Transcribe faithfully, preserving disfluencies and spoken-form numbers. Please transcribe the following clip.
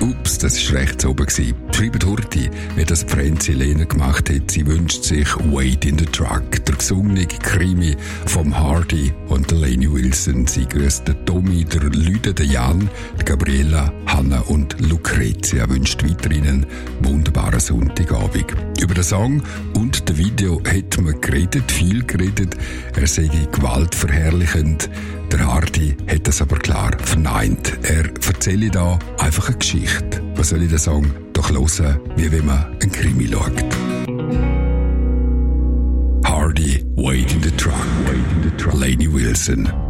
Ups, das war rechts oben. Schreibt Hurti, wie das Franzi Lehner gemacht hat. Sie wünscht sich Wait in the Truck, der gesungene Krimi vom Hardy und der Lainey Wilson. Sie grüßt der Tommy, der Lüde, der Jan, die Gabriela, Hanna und Lucrezia wünscht weiterhin einen wunderbaren Sonntagabend. Über den Song und das Video hat man geredet, viel geredet. Er sei gewaltverherrlichend. Der Hardy hat das aber klar verneint. Er erzähle da einfach eine Geschichte. Was soll ich den Song doch hören, wie wenn man einen Krimi schaut. Hardy, Wait in the Truck, Lainey Wilson.